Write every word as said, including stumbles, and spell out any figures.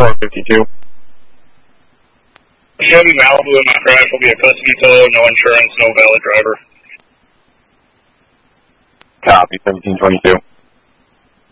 four fifty-two. Chevy Malibu in my crash will be a custody tow, no insurance, no valid driver. Copy, seventeen twenty-two.